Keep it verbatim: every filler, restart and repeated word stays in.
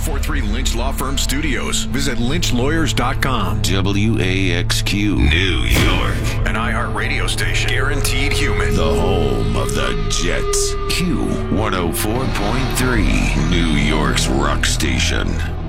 four three Lynch Law Firm Studios. Visit lynch lawyers dot com. W A X Q, New York. An iHeart radio station. Guaranteed human. The home of the Jets. Q one oh four point three, New York's rock station.